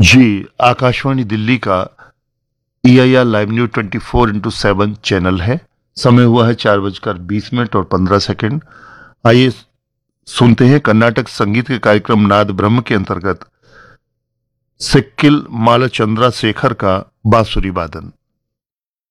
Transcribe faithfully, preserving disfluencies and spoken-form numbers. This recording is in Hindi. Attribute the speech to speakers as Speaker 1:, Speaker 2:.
Speaker 1: जी, आकाशवाणी दिल्ली का ई I R live news twenty four into seven channel है। समय हुआ है चार बजकर बीस मिनट और पंद्रह सेकंड। आइए सुनते हैं कर्नाटक संगीत के कार्यक्रम नाद ब्रह्म के अंतर्गत सिक्किल मालचंद्रा शेखर का बांसुरी वादन।